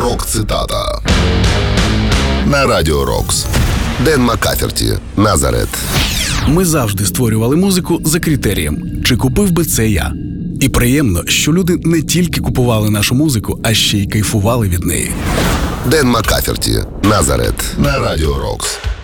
Рок-цитата на Радіо Рокс. Ден Маккаферті, Назарет. Ми завжди створювали музику за критерієм, чи купив би це я. І приємно, що люди не тільки купували нашу музику, а ще й кайфували від неї. Ден Маккаферті, Назарет на Радіо Рокс.